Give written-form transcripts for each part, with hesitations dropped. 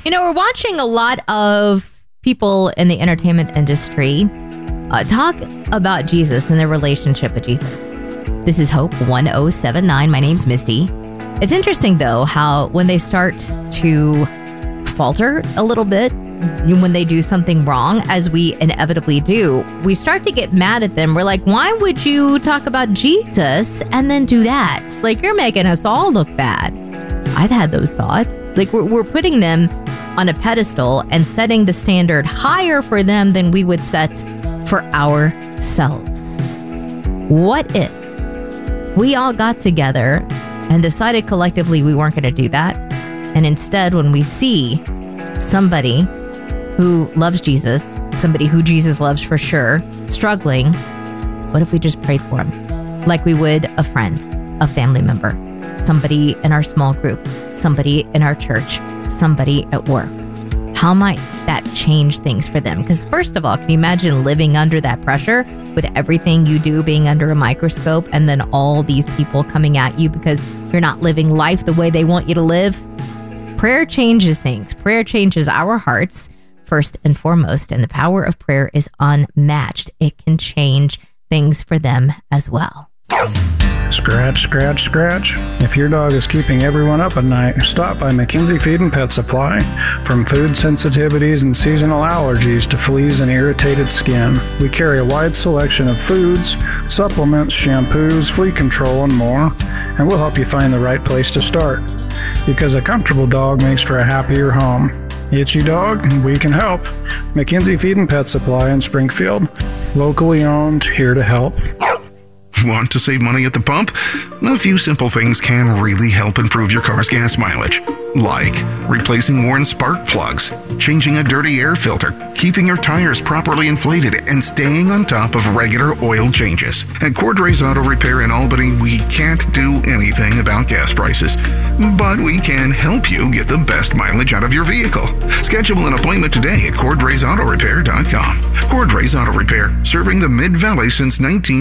We're watching a lot of people in the entertainment industry talk about Jesus and their relationship with Jesus. This is Hope 1079. My name's Misty. It's interesting, though, how when they start to falter a little bit, when they do something wrong, as we inevitably do, we start to get mad at them. We're like, why would you talk about Jesus and then do that? Like, you're making us all look bad. I've had those thoughts. Like, we're putting them on a pedestal and setting the standard higher for them than we would set for ourselves. What if we all got together and decided collectively we weren't going to do that? And instead, when we see somebody who loves Jesus, somebody who Jesus loves for sure, struggling, what if we just prayed for him? Like we would a friend, a family member, somebody in our small group, somebody in our church, somebody at work. How might that change things for them? Because first of all, can you imagine living under that pressure with everything you do being under a microscope and then all these people coming at you because you're not living life the way they want you to live? Prayer changes things. Prayer changes our hearts first and foremost, and the power of prayer is unmatched. It can change things for them as well. Scratch, scratch, scratch. If your dog is keeping everyone up at night, stop by McKenzie Feed and Pet Supply. From food sensitivities and seasonal allergies to fleas and irritated skin, we carry a wide selection of foods, supplements, shampoos, flea control, and more, and we'll help you find the right place to start. Because a comfortable dog makes for a happier home. Itchy dog? We can help. McKenzie Feed and Pet Supply in Springfield. Locally owned, here to help. Want to save money at the pump? A few simple things can really help improve your car's gas mileage. Like replacing worn spark plugs, changing a dirty air filter, keeping your tires properly inflated, and staying on top of regular oil changes. At Cordray's Auto Repair in Albany, we can't do anything about gas prices, but we can help you get the best mileage out of your vehicle. Schedule an appointment today at CordraysAutoRepair.com. Cordray's Auto Repair, serving the Mid-Valley since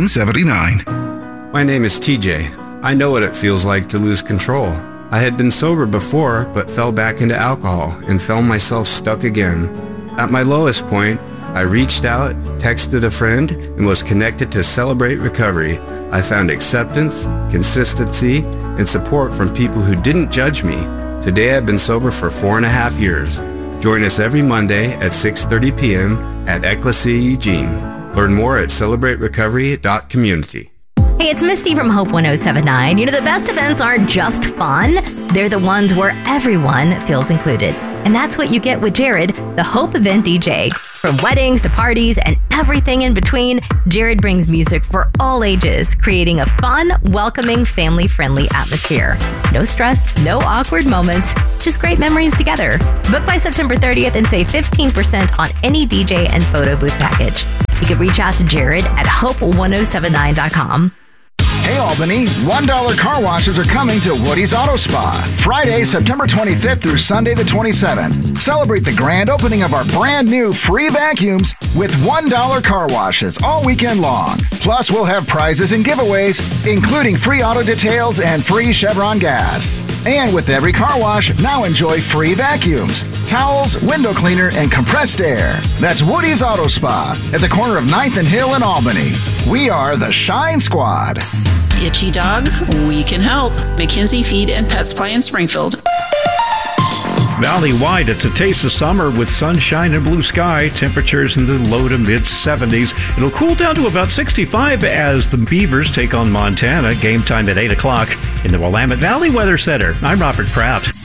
1979. My name is TJ. I know what it feels like to lose control. I had been sober before, but fell back into alcohol and found myself stuck again. At my lowest point, I reached out, texted a friend, and was connected to Celebrate Recovery. I found acceptance, consistency, and support from people who didn't judge me. Today I've been sober for 4.5 years. Join us every Monday at 6:30 p.m. at Ecclesia Eugene. Learn more at celebraterecovery.community. Hey, it's Misty from Hope 1079. The best events aren't just fun. They're the ones where everyone feels included. And that's what you get with Jared, the Hope Event DJ. From weddings to parties and everything in between, Jared brings music for all ages, creating a fun, welcoming, family-friendly atmosphere. No stress, no awkward moments, just great memories together. Book by September 30th and save 15% on any DJ and photo booth package. You can reach out to Jared at hope1079.com. Hey Albany, $1 car washes are coming to Woody's Auto Spa. Friday, September 25th through Sunday the 27th. Celebrate the grand opening of our brand new free vacuums with $1 car washes all weekend long. Plus, we'll have prizes and giveaways, including free auto details and free Chevron gas. And with every car wash, now enjoy free vacuums, towels, window cleaner, and compressed air. That's Woody's Auto Spa at the corner of 9th and Hill in Albany. We are the Shine Squad. Itchy dog? We can help. McKenzie Feed and Pet Supply in Springfield. Valley-wide, it's a taste of summer with sunshine and blue sky. Temperatures in the low to mid-70s. It'll cool down to about 65 as the Beavers take on Montana. Game time at 8 o'clock in the Willamette Valley Weather Center. I'm Robert Pratt.